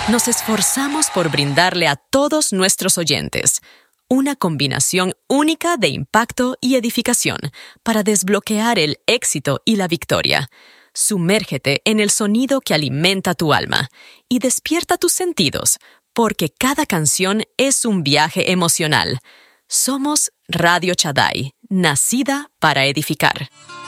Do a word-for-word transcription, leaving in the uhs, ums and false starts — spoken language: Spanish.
nos esforzamos por brindarle a todos nuestros oyentes una combinación única de impacto y edificación para desbloquear el éxito y la victoria. Sumérgete en el sonido que alimenta tu alma y despierta tus sentidos, porque cada canción es un viaje emocional. Somos Radio Shaddai, nacida para edificar.